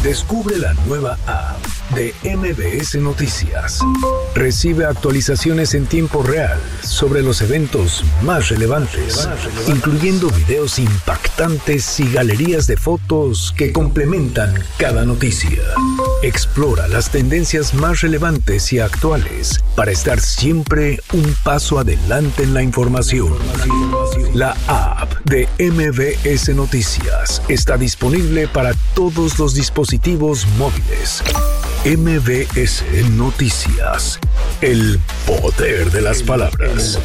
Descubre la nueva app de MBS Noticias. Recibe actualizaciones en tiempo real sobre los eventos más relevantes, incluyendo videos impactantes y galerías de fotos que complementan cada noticia. Explora las tendencias más relevantes y actuales para estar siempre un paso adelante en la información. La app de MBS Noticias está disponible para todos los dispositivos móviles. MBS Noticias. El poder de las palabras.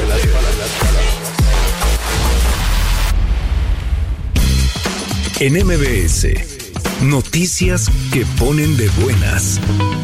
En MBS, noticias que ponen de buenas.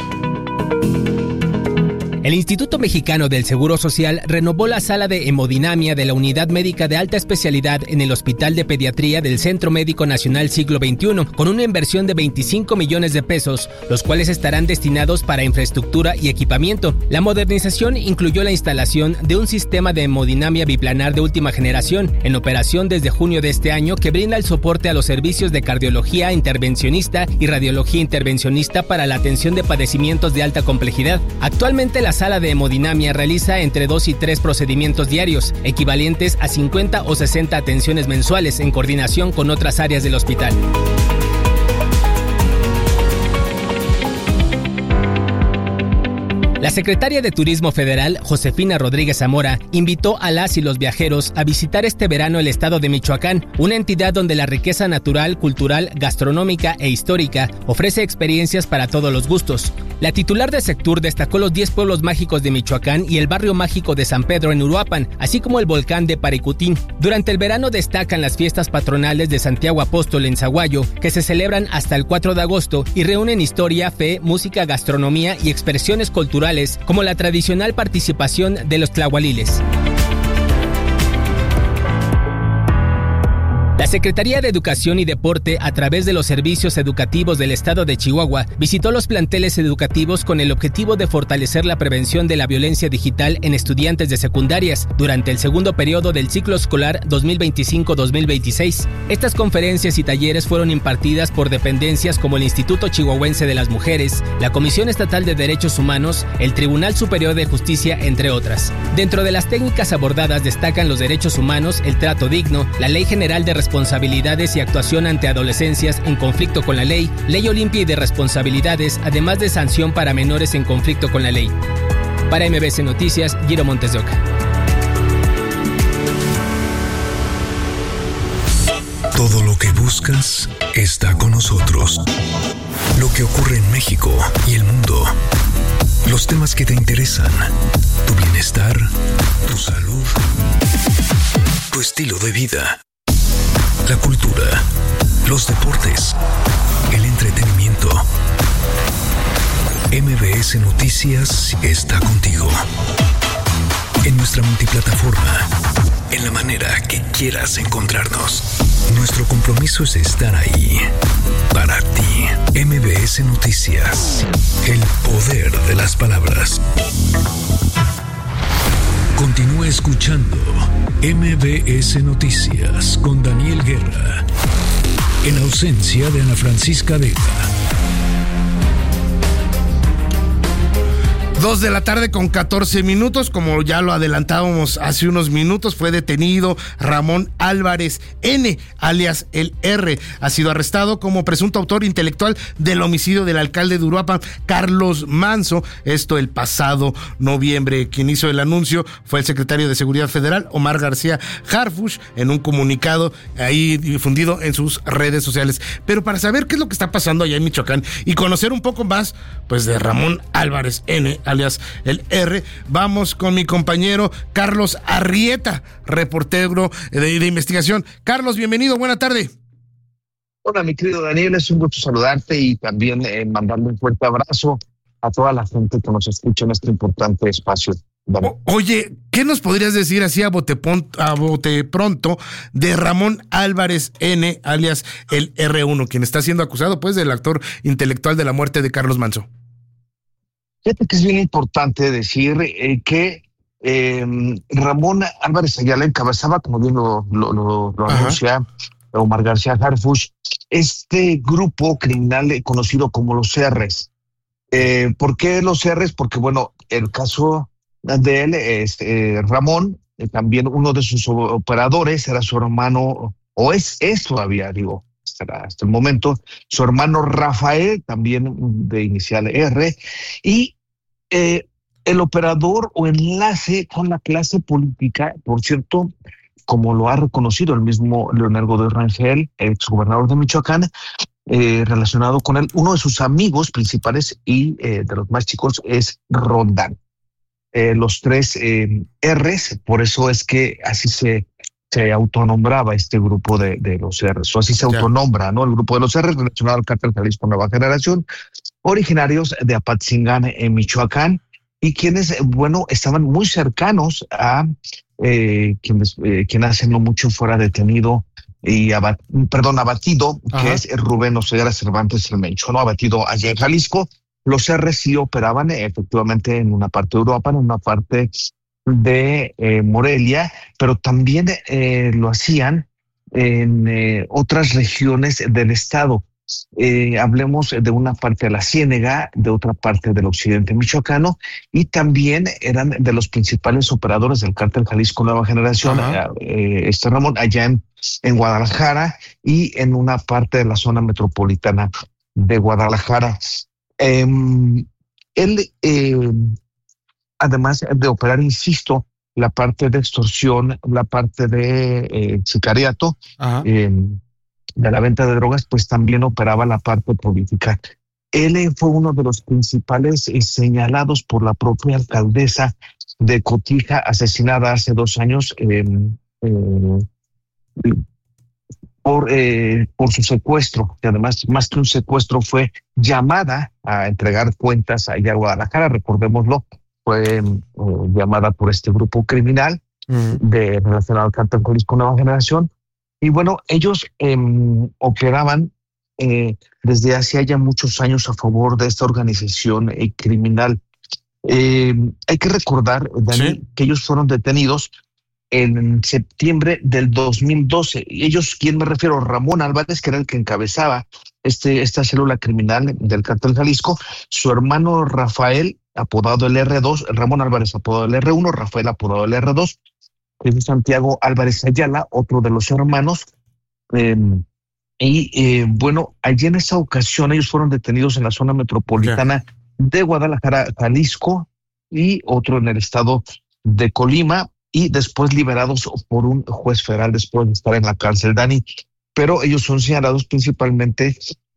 El Instituto Mexicano del Seguro Social renovó la sala de hemodinamia de la Unidad Médica de Alta Especialidad en el Hospital de Pediatría del Centro Médico Nacional Siglo XXI, con una inversión de 25 millones de pesos, los cuales estarán destinados para infraestructura y equipamiento. La modernización incluyó la instalación de un sistema de hemodinamia biplanar de última generación, en operación desde junio de este año, que brinda el soporte a los servicios de cardiología intervencionista y radiología intervencionista para la atención de padecimientos de alta complejidad. Actualmente la sala de hemodinamia realiza entre 2 y 3 procedimientos diarios, equivalentes a 50 o 60 atenciones mensuales en coordinación con otras áreas del hospital. La secretaria de Turismo Federal, Josefina Rodríguez Zamora, invitó a las y los viajeros a visitar este verano el estado de Michoacán, una entidad donde la riqueza natural, cultural, gastronómica e histórica ofrece experiencias para todos los gustos. La titular de Sectur destacó los 10 pueblos mágicos de Michoacán y el barrio mágico de San Pedro en Uruapan, así como el volcán de Paricutín. Durante el verano destacan las fiestas patronales de Santiago Apóstol en Zaguayo, que se celebran hasta el 4 de agosto y reúnen historia, fe, música, gastronomía y expresiones culturales como la tradicional participación de los tlahualiles. La Secretaría de Educación y Deporte, a través de los servicios educativos del estado de Chihuahua, visitó los planteles educativos con el objetivo de fortalecer la prevención de la violencia digital en estudiantes de secundarias durante el segundo periodo del ciclo escolar 2025-2026. Estas conferencias y talleres fueron impartidas por dependencias como el Instituto Chihuahuense de las Mujeres, la Comisión Estatal de Derechos Humanos, el Tribunal Superior de Justicia, entre otras. Dentro de las técnicas abordadas destacan los derechos humanos, el trato digno, la Ley General de Responsabilidades y actuación ante adolescencias en conflicto con la ley, ley Olimpia y de responsabilidades, además de sanción para menores en conflicto con la ley. Para MBS Noticias, Giro Montes de Oca. Todo lo que buscas está con nosotros. Lo que ocurre en México y el mundo. Los temas que te interesan. Tu bienestar, tu salud, tu estilo de vida. La cultura, los deportes, el entretenimiento. MBS Noticias está contigo. En nuestra multiplataforma, en la manera que quieras encontrarnos. Nuestro compromiso es estar ahí, para ti. MBS Noticias, el poder de las palabras. Continúa escuchando MBS Noticias con Daniel Guerra, en ausencia de Ana Francisca Vega. 2 de la tarde con 14 minutos, como ya lo adelantábamos hace unos minutos, fue detenido Ramón Álvarez N., alias el R. Ha sido arrestado como presunto autor intelectual del homicidio del alcalde de Uruapan, Carlos Manzo, esto el pasado noviembre. Quien hizo el anuncio fue el secretario de Seguridad Federal, Omar García Harfuch, en un comunicado ahí difundido en sus redes sociales. Pero para saber qué es lo que está pasando allá en Michoacán y conocer un poco más, pues, de Ramón Álvarez N., alias el R, vamos con mi compañero Carlos Arrieta, reportero de investigación. Carlos, bienvenido, buena tarde. Hola, mi querido Daniel, es un gusto saludarte y también mandarle un fuerte abrazo a toda la gente que nos escucha en este importante espacio. Oye, ¿qué nos podrías decir así a bote pronto de Ramón Álvarez N., alias el R1, quien está siendo acusado, pues, del actor intelectual de la muerte de Carlos Manzo? Fíjate que es bien importante decir que Ramón Álvarez Ayala encabezaba, como bien lo anuncia, Omar García Harfuch, este grupo criminal conocido como los R's. ¿Por qué los R's? Porque, bueno, el caso de él es Ramón, también uno de sus operadores era su hermano, o es todavía, digo, hasta el momento, su hermano Rafael, también de inicial R, y el operador o enlace con la clase política, por cierto, como lo ha reconocido el mismo Leonel Godoy Rangel, exgobernador de Michoacán, relacionado con él, uno de sus amigos principales y de los más chicos es Roldán. Los tres R's, por eso es que así se autonombraba este grupo de los R's, o así se autonombra, ¿no? El grupo de los R's relacionado al Cártel Jalisco Nueva Generación, originarios de Apatzingán, en Michoacán, y quienes, bueno, estaban muy cercanos a quien hace no mucho fuera detenido y abatido, que es Rubén Oseguera Cervantes el Mencho, ¿no? Abatido allá en Jalisco. Los R sí operaban efectivamente en una parte de Europa, en una parte de Morelia, pero también lo hacían en otras regiones del estado. Hablemos de una parte de la Ciénega, de otra parte del occidente michoacano, y también eran de los principales operadores del Cártel Jalisco Nueva Generación, Ramón, allá en Guadalajara y en una parte de la zona metropolitana de Guadalajara. Él, además de operar, insisto, la parte de extorsión, la parte de sicariato, de la venta de drogas, pues también operaba la parte política. Él fue uno de los principales señalados por la propia alcaldesa de Cotija, asesinada hace 2 años por su secuestro, que además, más que un secuestro, fue llamada a entregar cuentas allá a Guadalajara. Recordémoslo, fue llamada por este grupo criminal relacionado al Cártel Jalisco Nueva Generación. Y bueno, ellos operaban desde hace ya muchos años a favor de esta organización criminal. Hay que recordar, Dani, que ellos fueron detenidos en septiembre del 2012. Y ellos, ¿quién me refiero? Ramón Álvarez, que era el que encabezaba esta célula criminal del Cártel Jalisco, su hermano Rafael, apodado el R2, Ramón Álvarez apodado el R1, Rafael apodado el R2, es Santiago Álvarez Ayala, otro de los hermanos. Bueno, allí en esa ocasión ellos fueron detenidos en la zona metropolitana de Guadalajara, Jalisco, y otro en el estado de Colima, y después liberados por un juez federal después de estar en la cárcel, Dani. Pero ellos son señalados principalmente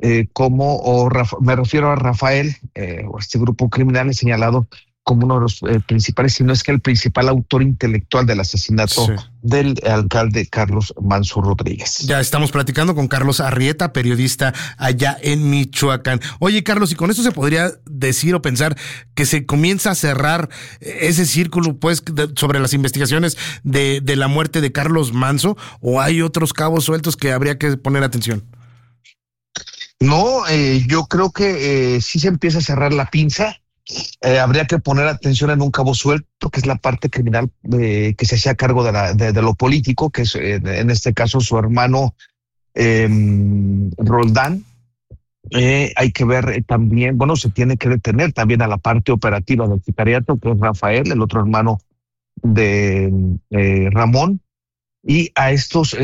me refiero a Rafael, o este grupo criminal es señalado como uno de los principales, si no es que el principal autor intelectual del asesinato del alcalde Carlos Manso Rodríguez. Ya estamos platicando con Carlos Arrieta, periodista allá en Michoacán. Oye, Carlos, ¿y con esto se podría decir o pensar que se comienza a cerrar ese círculo, pues, sobre las investigaciones de la muerte de Carlos Manso, o hay otros cabos sueltos que habría que poner atención? No, yo creo que sí se empieza a cerrar la pinza. Habría que poner atención en un cabo suelto, que es la parte criminal que se hacía cargo de lo político, que es en este caso su hermano Roldán. Hay que ver también, bueno, se tiene que detener también a la parte operativa del sicariato, que es Rafael, el otro hermano de Ramón, y a estos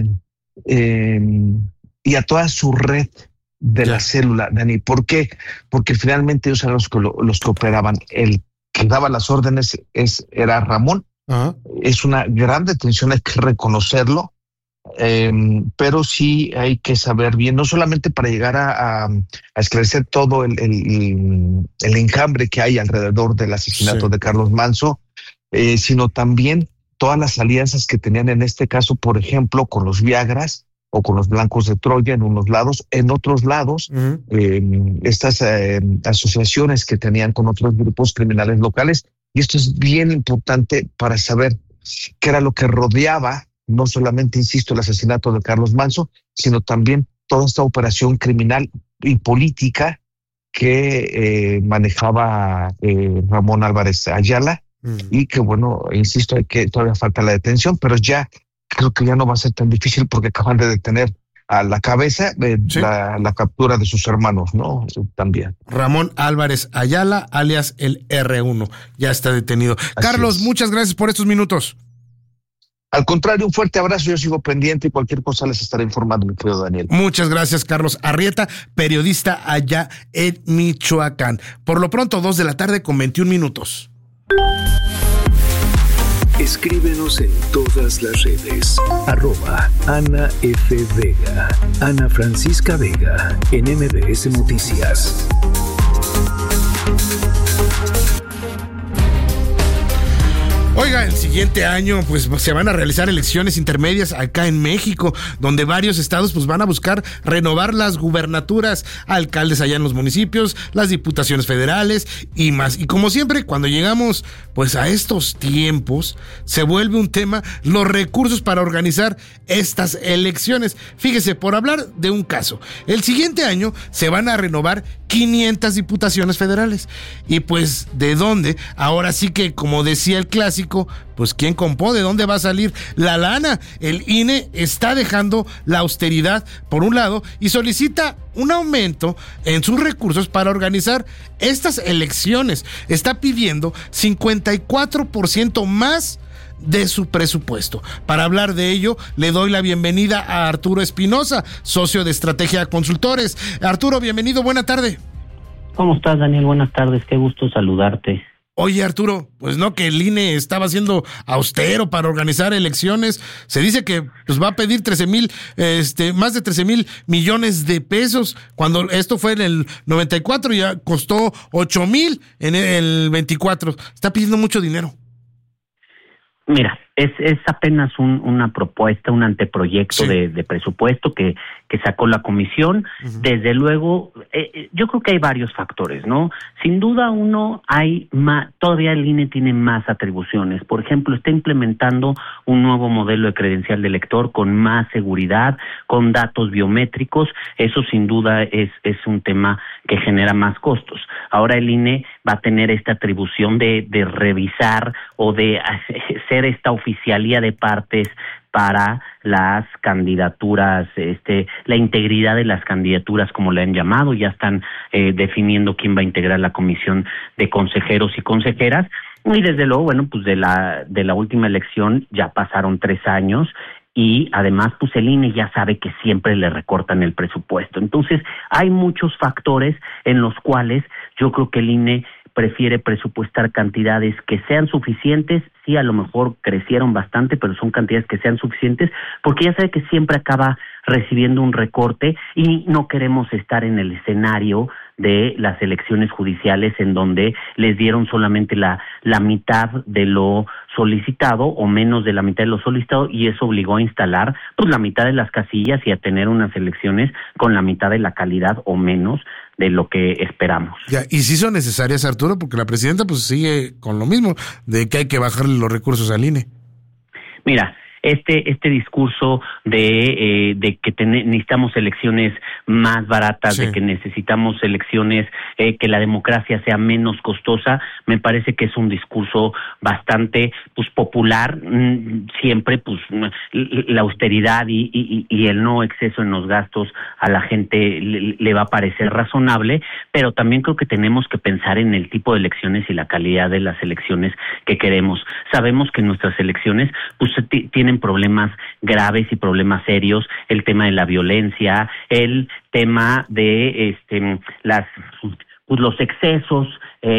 y a toda su red de la célula, Dani. ¿Por qué? Porque finalmente ellos eran los que operaban. El que daba las órdenes era Ramón. Es una gran detención, hay que reconocerlo, pero sí hay que saber bien, no solamente para llegar a esclarecer todo el enjambre que hay alrededor del asesinato de Carlos Manso, sino también todas las alianzas que tenían en este caso, por ejemplo, con los Viagras o con los Blancos de Troya en unos lados, en otros lados, estas asociaciones que tenían con otros grupos criminales locales. Y esto es bien importante para saber qué era lo que rodeaba, no solamente, insisto, el asesinato de Carlos Manso, sino también toda esta operación criminal y política que manejaba Ramón Álvarez Ayala, y que, bueno, insisto, que todavía falta la detención, pero ya creo que ya no va a ser tan difícil porque acaban de detener a la cabeza de la captura de sus hermanos, ¿no? También. Ramón Álvarez Ayala, alias el R1, ya está detenido. Así Carlos, muchas gracias por estos minutos. Al contrario, un fuerte abrazo, yo sigo pendiente y cualquier cosa les estaré informando, mi querido Daniel. Muchas gracias, Carlos Arrieta, periodista allá en Michoacán. Por lo pronto, 2:21 p.m. Escríbenos en todas las redes. @Ana F. Vega. Ana Francisca Vega, en MBS Noticias. Oiga, el siguiente año pues se van a realizar elecciones intermedias acá en México, donde varios estados pues van a buscar renovar las gubernaturas, alcaldes allá en los municipios, las diputaciones federales y más. Y como siempre, cuando llegamos pues a estos tiempos, se vuelve un tema los recursos para organizar estas elecciones. Fíjese, por hablar de un caso, el siguiente año se van a renovar 500 diputaciones federales. Y pues, ¿de dónde? Ahora sí que, como decía el clásico, pues ¿quién compó? ¿De dónde va a salir la lana? El INE está dejando la austeridad por un lado y solicita un aumento en sus recursos para organizar estas elecciones. Está pidiendo 54% más de su presupuesto. Para hablar de ello, le doy la bienvenida a Arturo Espinosa, socio de Estrategia Consultores. Arturo, bienvenido, buena tarde. ¿Cómo estás, Daniel? Buenas tardes, qué gusto saludarte. Oye, Arturo, pues no, que el INE estaba siendo austero para organizar elecciones. Se dice que pues va a pedir más de 13,000 millones de pesos, cuando esto fue en el 94, ya costó 8,000 en el 24. Está pidiendo mucho dinero. Mira, es apenas una propuesta, un anteproyecto de presupuesto que sacó la comisión. Uh-huh. Desde luego, yo creo que hay varios factores, ¿no? Sin duda uno, todavía el INE tiene más atribuciones. Por ejemplo, está implementando un nuevo modelo de credencial de elector con más seguridad, con datos biométricos. Eso sin duda es un tema que genera más costos. Ahora el INE va a tener esta atribución de revisar o de hacer esta oficialía de partes para las candidaturas, la integridad de las candidaturas, como le han llamado. Ya están definiendo quién va a integrar la comisión de consejeros y consejeras. Y desde luego, bueno, pues de la última elección ya pasaron 3 años. Y además, pues el INE ya sabe que siempre le recortan el presupuesto. Entonces, hay muchos factores en los cuales yo creo que el INE prefiere presupuestar cantidades que sean suficientes. Sí, a lo mejor crecieron bastante, pero son cantidades que sean suficientes, porque ya sabe que siempre acaba recibiendo un recorte y no queremos estar en el escenario de las elecciones judiciales en donde les dieron solamente la mitad de lo solicitado o menos de la mitad de lo solicitado, y eso obligó a instalar pues la mitad de las casillas y a tener unas elecciones con la mitad de la calidad o menos de lo que esperamos. Ya, y sí son necesarias, Arturo, porque la presidenta pues sigue con lo mismo, de que hay que bajarle los recursos al INE. Mira, este discurso de que necesitamos elecciones más baratas, sí, de que necesitamos elecciones que la democracia sea menos costosa, me parece que es un discurso bastante pues popular. Siempre pues la austeridad y el no exceso en los gastos a la gente le va a parecer razonable, pero también creo que tenemos que pensar en el tipo de elecciones y la calidad de las elecciones que queremos. Sabemos que nuestras elecciones pues tienen problemas graves y problemas serios, el tema de la violencia, el tema de los excesos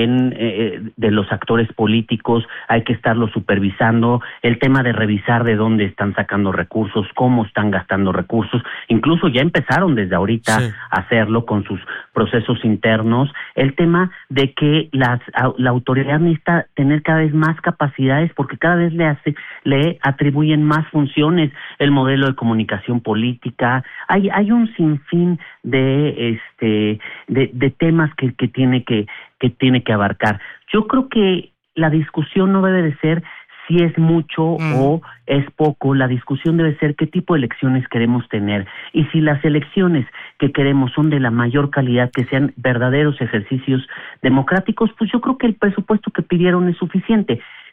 de los actores políticos, hay que estarlo supervisando, el tema de revisar de dónde están sacando recursos, cómo están gastando recursos, incluso ya empezaron desde ahorita a hacerlo con sus procesos internos, el tema de que la autoridad necesita tener cada vez más capacidades porque cada vez le atribuyen más funciones, el modelo de comunicación política, hay un sinfín de temas que tiene que abarcar. Yo creo que la discusión no debe de ser si es mucho o es poco, la discusión debe ser qué tipo de elecciones queremos tener, y si las elecciones que queremos son de la mayor calidad, que sean verdaderos ejercicios democráticos, pues yo creo que el presupuesto que pidieron es suficiente.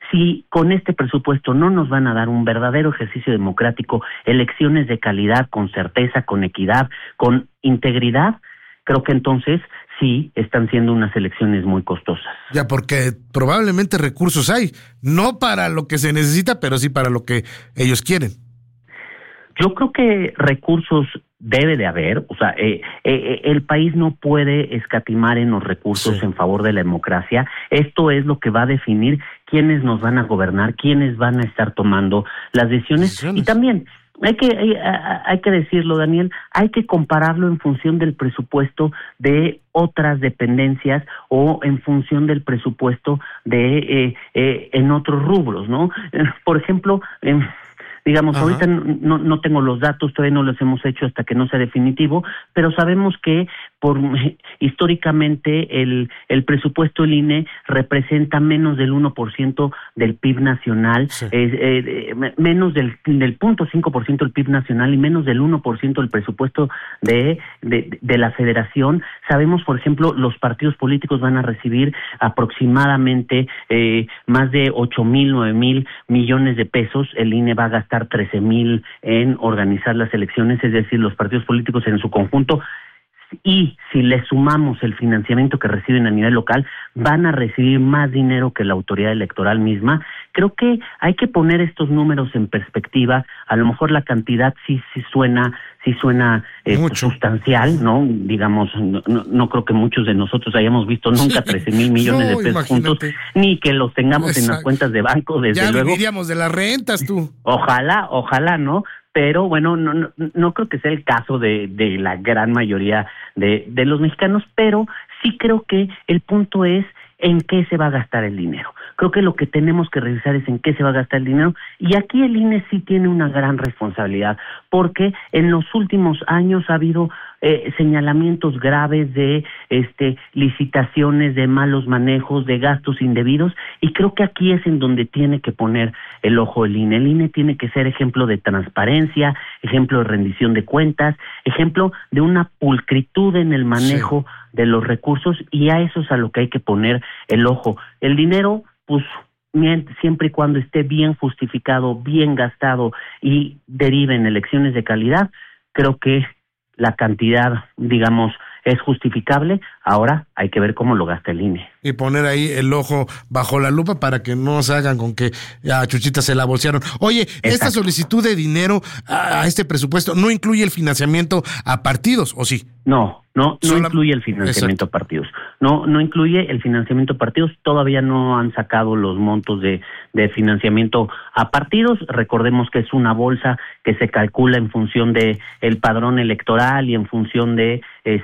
si con este presupuesto no nos van a dar un verdadero ejercicio democrático, elecciones de calidad, con certeza, con equidad, con integridad, creo que entonces sí están siendo unas elecciones muy costosas. Ya, porque probablemente recursos hay, no para lo que se necesita, pero sí para lo que ellos quieren. Yo creo que recursos debe de haber, o sea, el país no puede escatimar en los recursos en favor de la democracia. Esto es lo que va a definir quiénes nos van a gobernar, quiénes van a estar tomando las decisiones. Y también hay que decirlo, Daniel, hay que compararlo en función del presupuesto de otras dependencias o en función del presupuesto de en otros rubros, ¿no? Por ejemplo, digamos, ahorita no tengo los datos, todavía no los hemos hecho hasta que no sea definitivo, pero sabemos que históricamente el presupuesto del INE representa menos del 1% del PIB nacional, menos del 0.5% del PIB nacional y menos del 1% del presupuesto de la federación. Sabemos, por ejemplo, los partidos políticos van a recibir aproximadamente más de 8,000, 9,000 millones de pesos. El INE va a gastar 13,000 en organizar las elecciones, es decir, los partidos políticos en su conjunto. Y si le sumamos el financiamiento que reciben a nivel local, van a recibir más dinero que la autoridad electoral misma. Creo que hay que poner estos números en perspectiva. A lo mejor la cantidad sí suena sustancial, ¿no? Digamos, no creo que muchos de nosotros hayamos visto nunca 13,000 millones de pesos juntos, ni que los tengamos en las cuentas de banco, desde luego. Ya viviríamos de las rentas, tú. Ojalá, ¿no? Pero bueno, no creo que sea el caso de la gran mayoría de los mexicanos, pero sí creo que el punto es en qué se va a gastar el dinero. Creo que lo que tenemos que revisar es en qué se va a gastar el dinero, y aquí el INE sí tiene una gran responsabilidad, porque en los últimos años ha habido señalamientos graves de licitaciones, de malos manejos, de gastos indebidos, y creo que aquí es en donde tiene que poner el ojo el INE. El INE tiene que ser ejemplo de transparencia, ejemplo de rendición de cuentas, ejemplo de una pulcritud en el manejo de los recursos, y a eso es a lo que hay que poner el ojo. El dinero, pues, siempre y cuando esté bien justificado, bien gastado y derive en elecciones de calidad, creo que la cantidad, digamos, es justificable. Ahora hay que ver cómo lo gasta el INE. Y poner ahí el ojo bajo la lupa para que no se hagan con que a Chuchita se la bolsearon. Oye, exacto. Esta solicitud de dinero a este presupuesto no incluye el financiamiento a partidos, ¿o sí? No incluye el financiamiento a partidos. No incluye el financiamiento a partidos. Todavía no han sacado los montos de financiamiento a partidos. Recordemos que es una bolsa que se calcula en función de el padrón electoral y en función de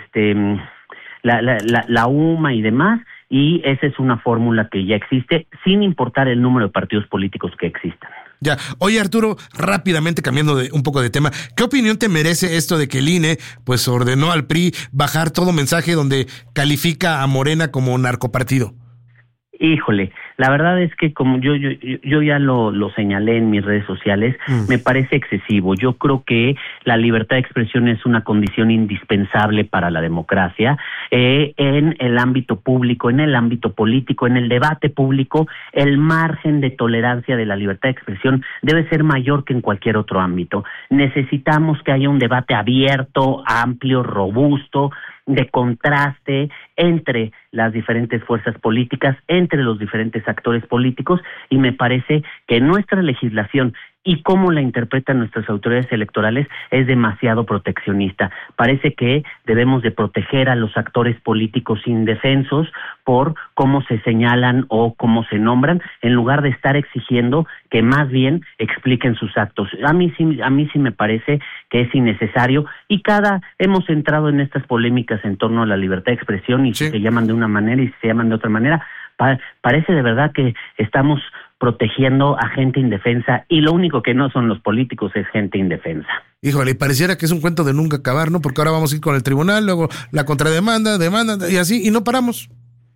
la UMA y demás, y esa es una fórmula que ya existe, sin importar el número de partidos políticos que existan. Ya. Oye, Arturo, rápidamente cambiando un poco de tema, ¿qué opinión te merece esto de que el INE pues ordenó al PRI bajar todo mensaje donde califica a Morena como narcopartido? Híjole, la verdad es que como yo ya lo señalé en mis redes sociales, me parece excesivo. Yo creo que la libertad de expresión es una condición indispensable para la democracia, en el ámbito público, en el ámbito político, en el debate público. El margen de tolerancia de la libertad de expresión debe ser mayor que en cualquier otro ámbito. Necesitamos que haya un debate abierto, amplio, robusto, de contraste entre las diferentes fuerzas políticas, entre los diferentes actores políticos, y me parece que nuestra legislación y cómo la interpretan nuestras autoridades electorales es demasiado proteccionista. Parece que debemos de proteger a los actores políticos indefensos por cómo se señalan o cómo se nombran, en lugar de estar exigiendo que más bien expliquen sus actos. A mí sí me parece que es innecesario, y hemos entrado en estas polémicas en torno a la libertad de expresión, y si se llaman de una manera y si se llaman de otra manera, parece de verdad que estamos protegiendo a gente indefensa, y lo único que no son los políticos es gente indefensa. Híjole, pareciera que es un cuento de nunca acabar, ¿no? Porque ahora vamos a ir con el tribunal, luego la contrademanda, demanda y así, y no paramos.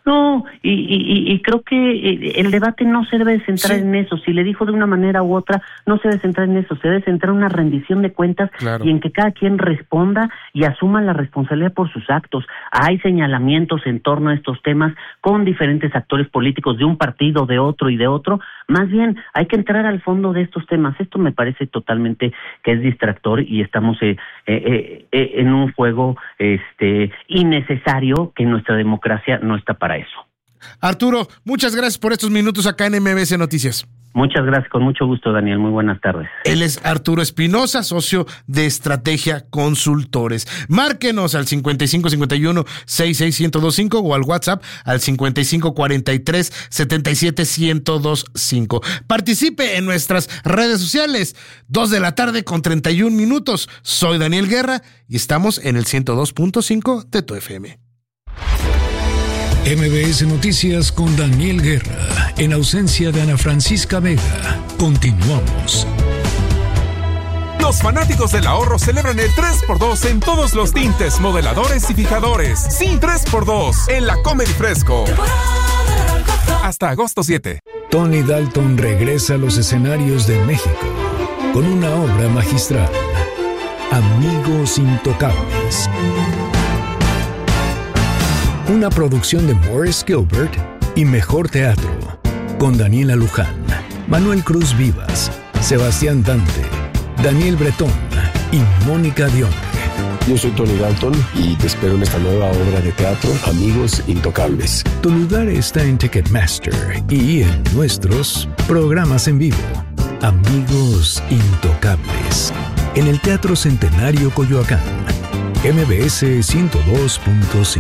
No, y creo que el debate no se debe centrar en eso. Si le dijo de una manera u otra, no se debe centrar en eso. Se debe centrar en una rendición de cuentas y en que cada quien responda y asuma la responsabilidad por sus actos. Hay señalamientos en torno a estos temas con diferentes actores políticos de un partido, de otro y de otro. Más bien, hay que entrar al fondo de estos temas. Esto me parece totalmente que es distractor y estamos en un juego innecesario que nuestra democracia no está para eso. Arturo, muchas gracias por estos minutos acá en MBS Noticias. Muchas gracias, con mucho gusto, Daniel. Muy buenas tardes. Él es Arturo Espinosa, socio de Estrategia Consultores. Márquenos al 5551-66125 o al WhatsApp al 5543-77125. Participe en nuestras redes sociales. 2:31 p.m. Soy Daniel Guerra y estamos en el 102.5 de tu FM. MBS Noticias con Daniel Guerra, en ausencia de Ana Francisca Vega. Continuamos. Los fanáticos del ahorro celebran el 3x2 en todos los tintes, modeladores y fijadores. Sí, 3x2 en la Comedy Fresco. Hasta agosto 7. Tony Dalton regresa a los escenarios de México con una obra magistral, Amigos Intocables. Una producción de Morris Gilbert y Mejor Teatro, con Daniela Luján, Manuel Cruz Vivas, Sebastián Dante, Daniel Bretón y Mónica Dionne. Yo soy Tony Dalton y te espero en esta nueva obra de teatro, Amigos Intocables. Tu lugar está en Ticketmaster y en nuestros programas en vivo. Amigos Intocables, en el Teatro Centenario Coyoacán, MBS 102.5.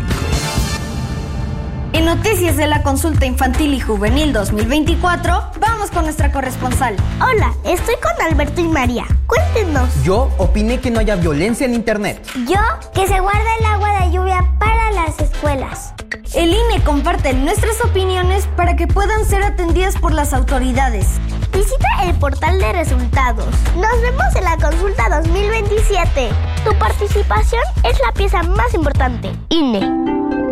En Noticias de la Consulta Infantil y Juvenil 2024, vamos con nuestra corresponsal. Hola, estoy con Alberto y María. Cuéntenos. Yo opiné que no haya violencia en internet. Yo, que se guarda el agua de lluvia para las escuelas. El INE comparte nuestras opiniones para que puedan ser atendidas por las autoridades. Visita el portal de resultados. Nos vemos en la consulta 2027. Tu participación es la pieza más importante. INE.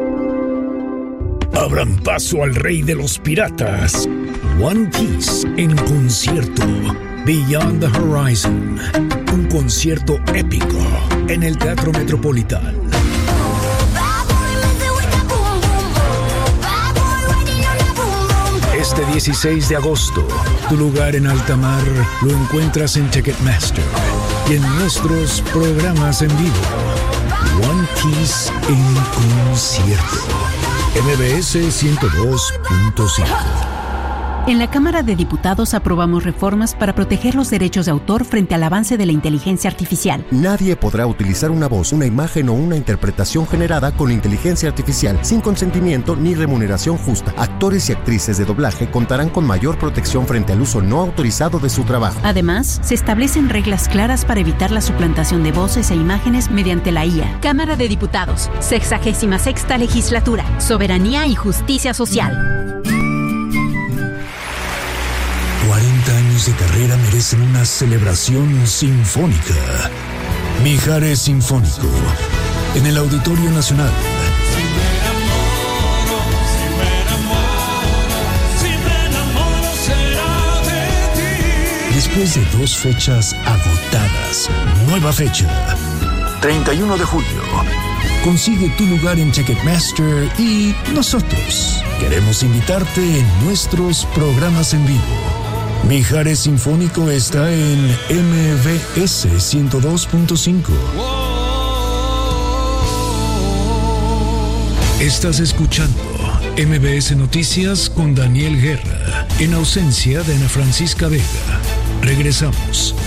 Abran paso al rey de los piratas. One Piece en concierto. Beyond the Horizon. Un concierto épico en el Teatro Metropolitán. Este 16 de agosto, tu lugar en alta mar lo encuentras en Ticketmaster y en nuestros programas en vivo. One Piece en concierto. MBS 102.5. En la Cámara de Diputados aprobamos reformas para proteger los derechos de autor frente al avance de la inteligencia artificial. Nadie podrá utilizar una voz, una imagen o una interpretación generada con inteligencia artificial sin consentimiento ni remuneración justa. Actores y actrices de doblaje contarán con mayor protección frente al uso no autorizado de su trabajo. Además, se establecen reglas claras para evitar la suplantación de voces e imágenes mediante la IA. Cámara de Diputados, 66ª Legislatura, Soberanía y Justicia Social. 40 años de carrera merecen una celebración sinfónica. Mijares Sinfónico, en el Auditorio Nacional. Después de 2 fechas agotadas, nueva fecha, 31 de julio. Consigue tu lugar en Ticketmaster y nosotros queremos invitarte en nuestros programas en vivo. Mijares Sinfónico está en MBS 102.5. Estás escuchando MBS Noticias con Daniel Guerra, en ausencia de Ana Francisca Vega. Regresamos.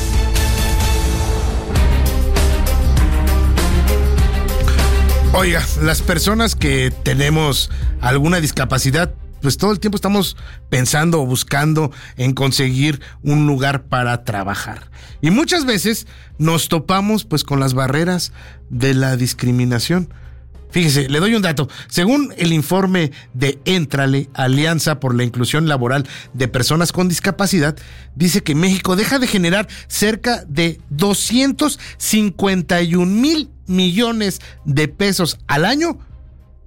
Oiga, las personas que tenemos alguna discapacidad, pues todo el tiempo estamos pensando o buscando en conseguir un lugar para trabajar. Y muchas veces nos topamos pues con las barreras de la discriminación. Fíjese, le doy un dato. Según el informe de Éntrale, Alianza por la Inclusión Laboral de Personas con Discapacidad, dice que México deja de generar cerca de 251,000 millones de pesos al año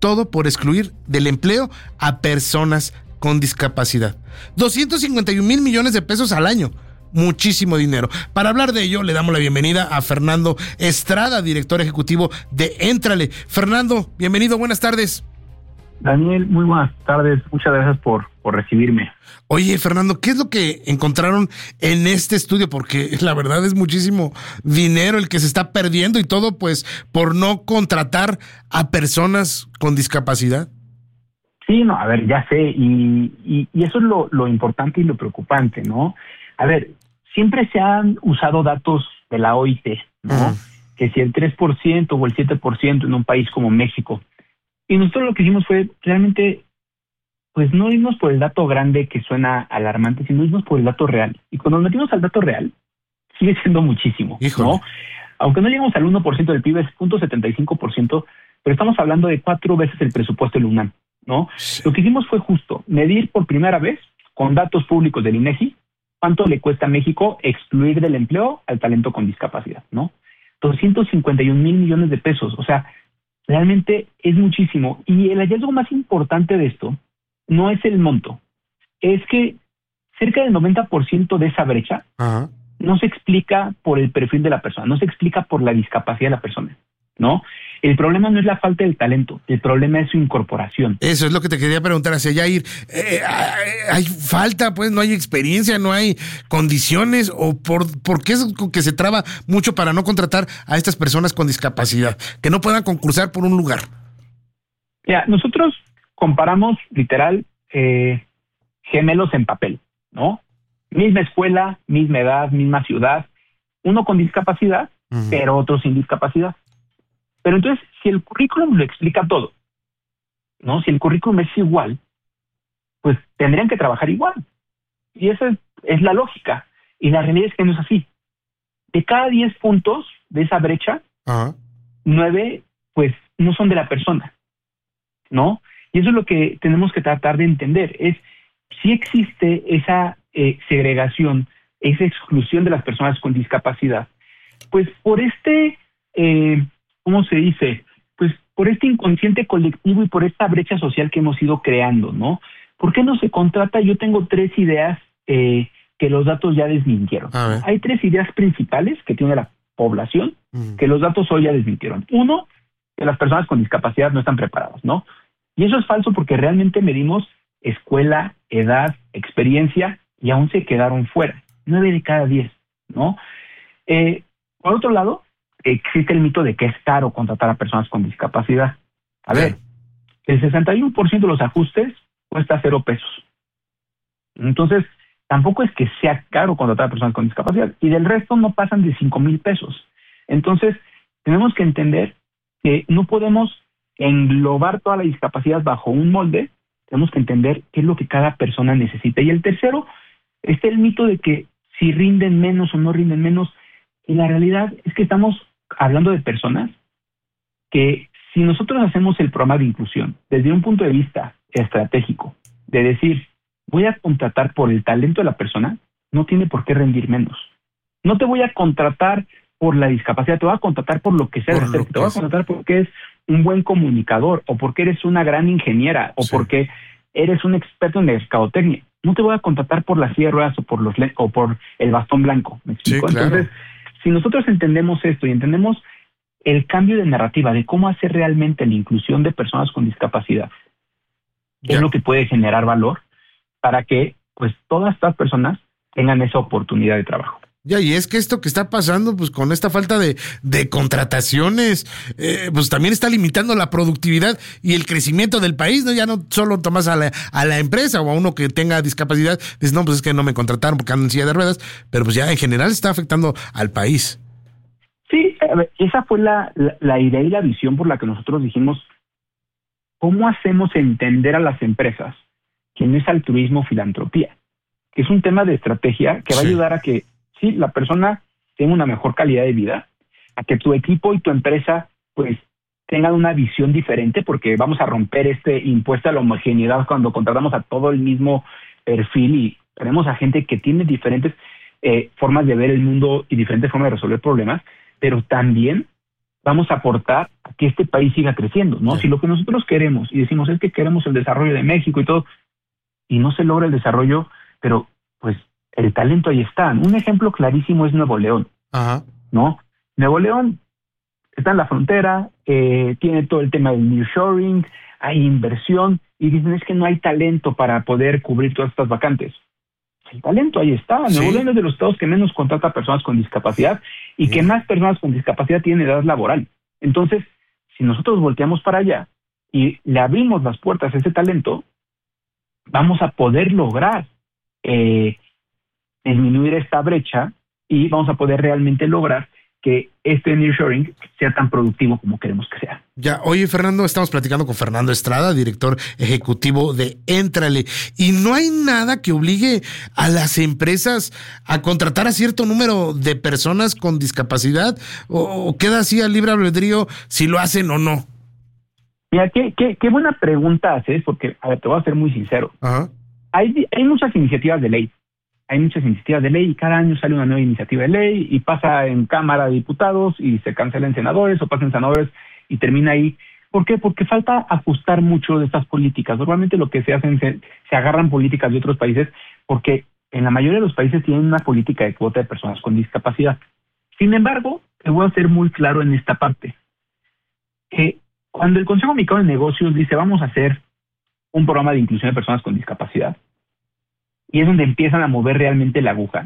todo por excluir del empleo a personas con discapacidad. 251 mil millones de pesos al año. Muchísimo dinero. Para hablar de ello, le damos la bienvenida a Fernando Estrada, director ejecutivo de Éntrale. Fernando, bienvenido, buenas tardes. Daniel, muy buenas tardes. Muchas gracias por recibirme. Oye, Fernando, ¿qué es lo que encontraron en este estudio? Porque la verdad es muchísimo dinero el que se está perdiendo y todo pues por no contratar a personas con discapacidad. Sí, no, a ver, ya sé, y eso es lo importante y lo preocupante, ¿no? A ver, siempre se han usado datos de la OIT, ¿no? Que si el 3% o el 7% en un país como México. Y nosotros lo que hicimos fue realmente, pues no irnos por el dato grande que suena alarmante, sino irnos por el dato real. Y cuando nos metimos al dato real, sigue siendo muchísimo, ¿no? Aunque no llegamos al 1% del PIB, es 0.75%, pero estamos hablando de 4 veces el presupuesto del UNAM, ¿no? Sí. Lo que hicimos fue justo medir por primera vez, con datos públicos del INEGI, cuánto le cuesta a México excluir del empleo al talento con discapacidad, ¿no? 251 mil millones de pesos, o sea, realmente es muchísimo. Y el hallazgo más importante de esto no es el monto, es que cerca del 90% de esa brecha no se explica por el perfil de la persona, no se explica por la discapacidad de la persona, ¿no? El problema no es la falta del talento, el problema es su incorporación. Eso es lo que te quería preguntar hacia Yair. ¿Hay falta, pues, no hay experiencia, no hay condiciones? ¿O por qué es que se traba mucho para no contratar a estas personas con discapacidad, que no puedan concursar por un lugar? Mira, nosotros comparamos, literal, gemelos en papel, ¿no? Misma escuela, misma edad, misma ciudad, uno con discapacidad, pero otro sin discapacidad. Pero entonces, si el currículum lo explica todo, ¿no? Si el currículum es igual, pues tendrían que trabajar igual. Y esa es la lógica. Y la realidad es que no es así. De cada 10 puntos de esa brecha, 9, pues, no son de la persona, ¿no? Y eso es lo que tenemos que tratar de entender. Es si existe esa segregación, esa exclusión de las personas con discapacidad, pues por ¿cómo se dice? Pues por este inconsciente colectivo y por esta brecha social que hemos ido creando, ¿no? ¿Por qué no se contrata? Yo tengo 3 ideas que los datos ya desmintieron. Hay 3 ideas principales que tiene la población que los datos hoy ya desmintieron. 1, que las personas con discapacidad no están preparadas, ¿no? Y eso es falso porque realmente medimos escuela, edad, experiencia y aún se quedaron fuera. 9 de cada 10, ¿no? Por otro lado, existe el mito de que es caro contratar a personas con discapacidad. A ver, el 61% de los ajustes cuesta 0 pesos. Entonces, tampoco es que sea caro contratar a personas con discapacidad. Y del resto no pasan de 5,000 pesos. Entonces, tenemos que entender que no podemos englobar toda la discapacidad bajo un molde. Tenemos que entender qué es lo que cada persona necesita. Y el tercero, está el mito de que si rinden menos o no rinden menos. Y la realidad es que estamos hablando de personas que si nosotros hacemos el programa de inclusión desde un punto de vista estratégico, de decir, voy a contratar por el talento de la persona, no tiene por qué rendir menos. No te voy a contratar por la discapacidad, te voy a contratar por lo que sea, te voy a contratar porque eres un buen comunicador, o porque eres una gran ingeniera, o porque eres un experto en mercadotecnia. No te voy a contratar por las silla de ruedas o por el bastón blanco. ¿Me explico? Sí, claro. Entonces, si nosotros entendemos esto y entendemos el cambio de narrativa de cómo hacer realmente la inclusión de personas con discapacidad, es lo que puede generar valor para que pues todas estas personas tengan esa oportunidad de trabajo. Ya, y es que esto que está pasando, pues con esta falta de contrataciones, pues también está limitando la productividad y el crecimiento del país, ¿no? Ya no solo tomas a la empresa o a uno que tenga discapacidad, dices, no, pues es que no me contrataron porque ando en silla de ruedas, pero pues ya en general está afectando al país. Sí, a ver, esa fue la idea y la visión por la que nosotros dijimos, ¿cómo hacemos entender a las empresas que no es altruismo, filantropía? Que es un tema de estrategia que va a ayudar a que sí, la persona tenga una mejor calidad de vida, a que tu equipo y tu empresa pues tengan una visión diferente, porque vamos a romper este impuesto a la homogeneidad cuando contratamos a todo el mismo perfil y tenemos a gente que tiene diferentes formas de ver el mundo y diferentes formas de resolver problemas, pero también vamos a aportar a que este país siga creciendo, ¿no? Si lo que nosotros queremos, y decimos es que queremos el desarrollo de México y todo, y no se logra el desarrollo, pero pues el talento ahí está. Un ejemplo clarísimo es Nuevo León, ¿no? Nuevo León está en la frontera, tiene todo el tema del nearshoring, hay inversión, y dicen es que no hay talento para poder cubrir todas estas vacantes. El talento ahí está. Nuevo León es de los estados que menos contrata personas con discapacidad y que más personas con discapacidad tienen edad laboral. Entonces, si nosotros volteamos para allá y le abrimos las puertas a ese talento, vamos a poder lograr disminuir esta brecha y vamos a poder realmente lograr que este nearshoring sea tan productivo como queremos que sea. Ya, oye, Fernando, estamos platicando con Fernando Estrada, director ejecutivo de Éntrale, y no hay nada que obligue a las empresas a contratar a cierto número de personas con discapacidad, o queda así al libre albedrío si lo hacen o no. Mira, qué buena pregunta haces, porque, a ver, te voy a ser muy sincero. Hay muchas iniciativas de ley. Hay muchas iniciativas de ley y cada año sale una nueva iniciativa de ley y pasa en Cámara de Diputados y se cancela en senadores o pasa en senadores y termina ahí. ¿Por qué? Porque falta ajustar mucho de estas políticas. Normalmente lo que se hacen, se agarran políticas de otros países porque en la mayoría de los países tienen una política de cuota de personas con discapacidad. Sin embargo, te voy a ser muy claro en esta parte. Que cuando el Consejo Mexicano de Negocios dice vamos a hacer un programa de inclusión de personas con discapacidad, y es donde empiezan a mover realmente la aguja,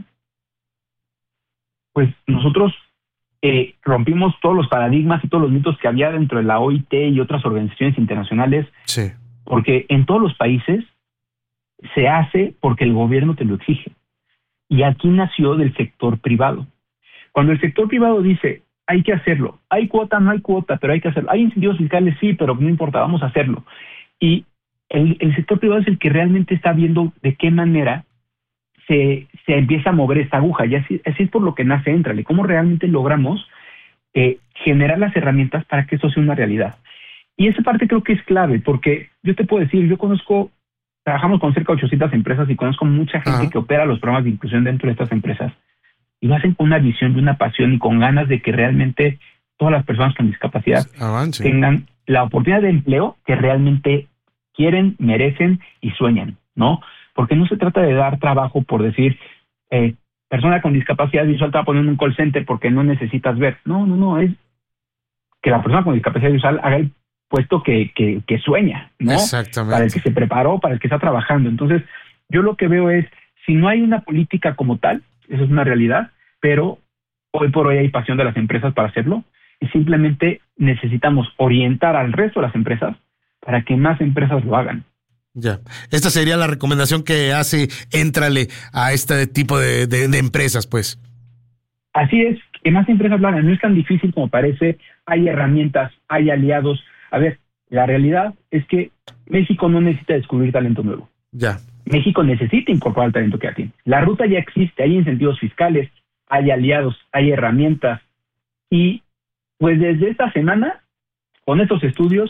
pues nosotros rompimos todos los paradigmas y todos los mitos que había dentro de la OIT y otras organizaciones internacionales, porque en todos los países se hace porque el gobierno te lo exige. Y aquí nació del sector privado. Cuando el sector privado dice, hay que hacerlo, hay cuota, no hay cuota, pero hay que hacerlo, hay incentivos fiscales, sí, pero no importa, vamos a hacerlo. Y el sector privado es el que realmente está viendo de qué manera se empieza a mover esta aguja. Y así es por lo que nace Éntrale. ¿Cómo realmente logramos generar las herramientas para que eso sea una realidad? Y esa parte creo que es clave, porque yo te puedo decir, trabajamos con cerca de 800 empresas y conozco mucha gente que opera los programas de inclusión dentro de estas empresas y lo hacen con una visión y una pasión y con ganas de que realmente todas las personas con discapacidad tengan la oportunidad de empleo que realmente quieren, merecen y sueñan, ¿no? Porque no se trata de dar trabajo por decir, persona con discapacidad visual te va a poner en un call center porque no necesitas ver. No, es que la persona con discapacidad visual haga el puesto que sueña, ¿no? Exactamente. Para el que se preparó, para el que está trabajando. Entonces, yo lo que veo es, si no hay una política como tal, eso es una realidad, pero hoy por hoy hay pasión de las empresas para hacerlo y simplemente necesitamos orientar al resto de las empresas para que más empresas lo hagan. Ya, esta sería la recomendación que hace Éntrale a este tipo de empresas, pues. Así es, que más empresas lo hagan, no es tan difícil como parece, hay herramientas, hay aliados. A ver, la realidad es que México no necesita descubrir talento nuevo. Ya. México necesita incorporar el talento que ya tiene. La ruta ya existe, hay incentivos fiscales, hay aliados, hay herramientas. Y pues desde esta semana, con estos estudios,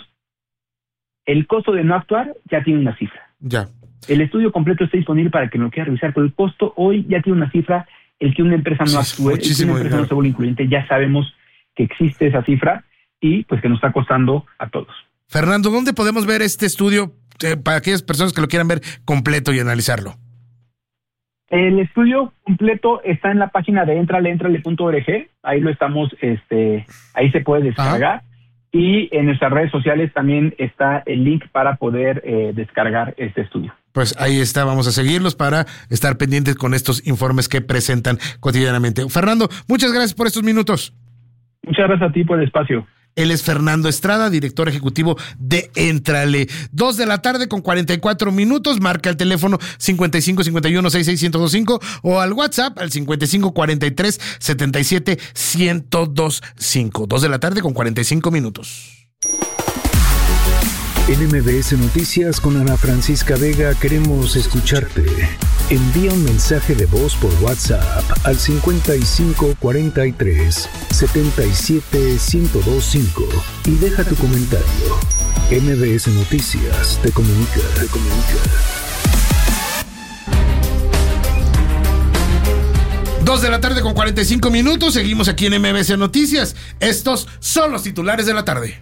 el costo de no actuar ya tiene una cifra. Ya. El estudio completo está disponible para que lo quiera revisar, pero el costo hoy ya tiene una cifra. El que una empresa no actúe, el que una empresa no se vuelva incluyente, ya sabemos que existe esa cifra y pues que nos está costando a todos. Fernando, ¿dónde podemos ver este estudio para aquellas personas que lo quieran ver completo y analizarlo? El estudio completo está en la página de entrale.org. Ahí lo estamos, ahí se puede descargar. Y en nuestras redes sociales también está el link para poder descargar este estudio. Pues ahí está, vamos a seguirlos para estar pendientes con estos informes que presentan cotidianamente. Fernando, muchas gracias por estos minutos. Muchas gracias a ti por el espacio. Él es Fernando Estrada, director ejecutivo de Éntrale. 2:00 con 44 minutos. Marca el teléfono 5551-66-1025 o al WhatsApp al 5543-77-1025. 2:00 con 45 minutos. En MBS Noticias con Ana Francisca Vega queremos escucharte. Envía un mensaje de voz por WhatsApp al 5543-77-1025 y deja tu comentario. MBS Noticias te comunica. 2:45 p.m. Seguimos aquí en MBS Noticias. Estos son los titulares de la tarde.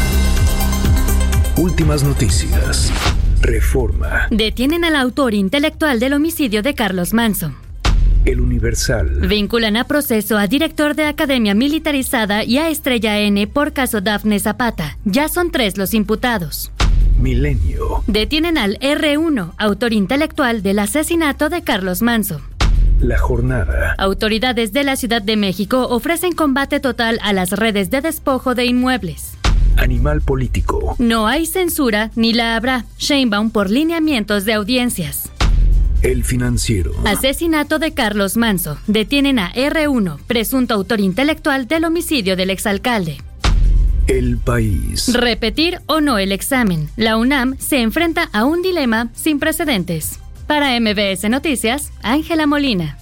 Últimas noticias. Reforma. Detienen al autor intelectual del homicidio de Carlos Manzo. El Universal. Vinculan a proceso a director de Academia Militarizada y a Estrella N por caso Dafne Zapata. Ya son 3 los imputados. Milenio. Detienen al R1, autor intelectual del asesinato de Carlos Manzo. La Jornada. Autoridades de la Ciudad de México ofrecen combate total a las redes de despojo de inmuebles. Animal político. No hay censura ni la habrá. Sheinbaum por lineamientos de audiencias. El Financiero. Asesinato de Carlos Manzo. Detienen a R1, presunto autor intelectual del homicidio del exalcalde. El País. ¿Repetir o no el examen? La UNAM se enfrenta a un dilema sin precedentes. Para MBS Noticias, Ángela Molina.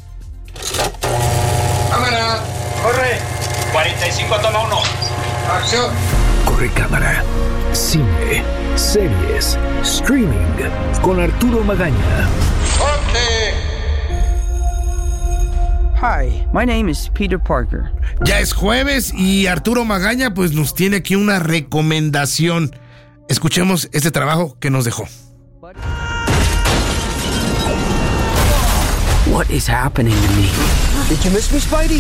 Cámara, corre. 45, toma 1. Acción. Corre cámara. Cine, series, streaming con Arturo Magaña. ¡Corte! Hi, my name is Peter Parker. Ya es jueves y Arturo Magaña pues nos tiene aquí una recomendación. Escuchemos este trabajo que nos dejó. What is happening to me? Did you miss me, Spidey?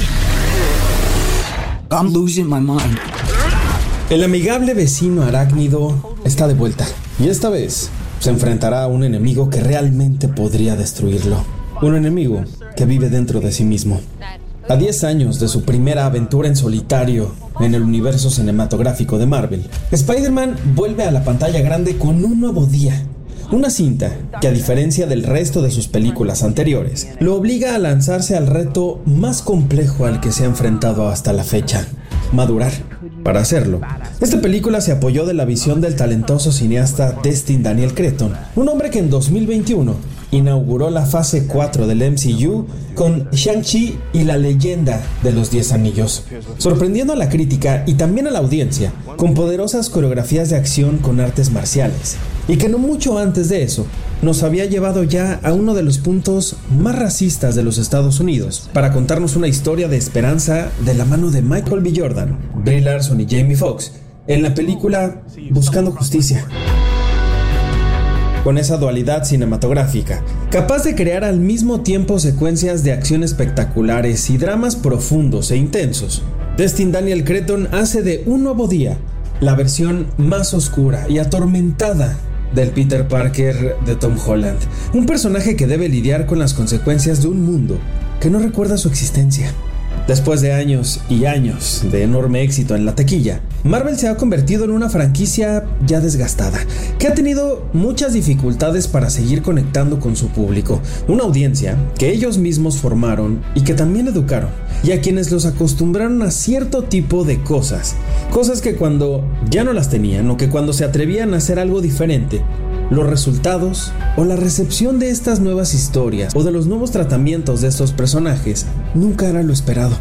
I'm losing my mind. El amigable vecino arácnido está de vuelta. Y esta vez se enfrentará a un enemigo que realmente podría destruirlo. Un enemigo que vive dentro de sí mismo. A 10 años de su primera aventura en solitario en el universo cinematográfico de Marvel, Spider-Man vuelve a la pantalla grande con un nuevo día. Una cinta que, a diferencia del resto de sus películas anteriores, lo obliga a lanzarse al reto más complejo al que se ha enfrentado hasta la fecha: madurar. Para hacerlo, esta película se apoyó de la visión del talentoso cineasta Destin Daniel Cretton, un hombre que en 2021 inauguró la fase 4 del MCU con Shang-Chi y la leyenda de los 10 anillos, sorprendiendo a la crítica y también a la audiencia con poderosas coreografías de acción con artes marciales, y que no mucho antes de eso nos había llevado ya a uno de los puntos más racistas de los Estados Unidos para contarnos una historia de esperanza de la mano de Michael B. Jordan, Brie Larson y Jamie Foxx en la película Buscando Justicia. Con esa dualidad cinematográfica, capaz de crear al mismo tiempo secuencias de acción espectaculares y dramas profundos e intensos, Destin Daniel Cretton hace de Un Nuevo Día la versión más oscura y atormentada del Peter Parker de Tom Holland, un personaje que debe lidiar con las consecuencias de un mundo que no recuerda su existencia. Después de años y años de enorme éxito en la taquilla, Marvel se ha convertido en una franquicia ya desgastada, que ha tenido muchas dificultades para seguir conectando con su público, una audiencia que ellos mismos formaron y que también educaron, y a quienes los acostumbraron a cierto tipo de cosas que cuando ya no las tenían o que cuando se atrevían a hacer algo diferente, los resultados o la recepción de estas nuevas historias o de los nuevos tratamientos de estos personajes nunca era lo esperado.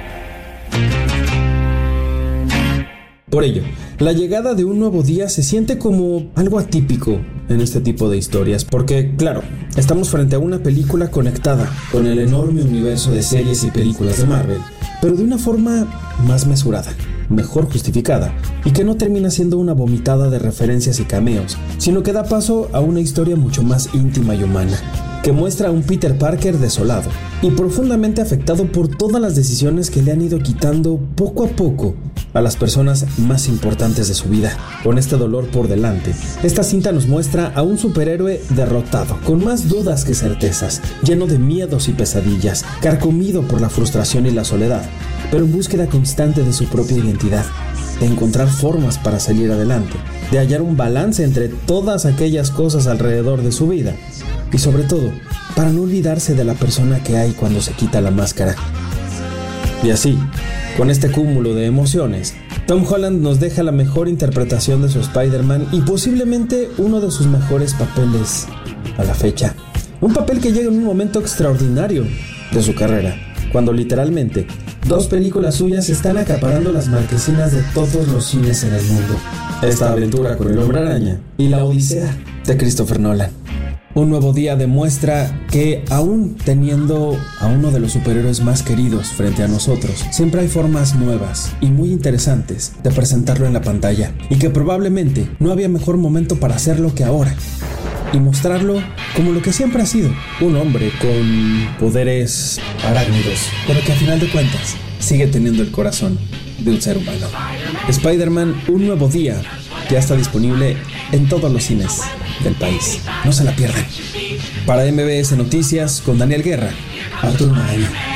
Por ello, la llegada de Un Nuevo Día se siente como algo atípico en este tipo de historias, porque, claro, estamos frente a una película conectada con el enorme universo de series y películas de Marvel, pero de una forma más mesurada, mejor justificada, y que no termina siendo una vomitada de referencias y cameos, sino que da paso a una historia mucho más íntima y humana, que muestra a un Peter Parker desolado y profundamente afectado por todas las decisiones que le han ido quitando poco a poco a las personas más importantes de su vida. Con este dolor por delante, esta cinta nos muestra a un superhéroe derrotado, con más dudas que certezas, lleno de miedos y pesadillas, carcomido por la frustración y la soledad, pero en búsqueda constante de su propia identidad, de encontrar formas para salir adelante, de hallar un balance entre todas aquellas cosas alrededor de su vida, y sobre todo, para no olvidarse de la persona que hay cuando se quita la máscara. Y así, con este cúmulo de emociones, Tom Holland nos deja la mejor interpretación de su Spider-Man y posiblemente uno de sus mejores papeles a la fecha. Un papel que llega en un momento extraordinario de su carrera, cuando literalmente 2 películas suyas están acaparando las marquesinas de todos los cines en el mundo. Esta aventura con el Hombre Araña y La Odisea de Christopher Nolan. Un nuevo día demuestra que aún teniendo a uno de los superhéroes más queridos frente a nosotros, siempre hay formas nuevas y muy interesantes de presentarlo en la pantalla, y que probablemente no había mejor momento para hacerlo que ahora, y mostrarlo como lo que siempre ha sido, un hombre con poderes arácnidos, pero que a final de cuentas sigue teniendo el corazón de un ser humano. Spider-Man, un nuevo día, ya está disponible en todos los cines del país. No se la pierdan. Para MBS Noticias, con Daniel Guerra, Arturo Magaña.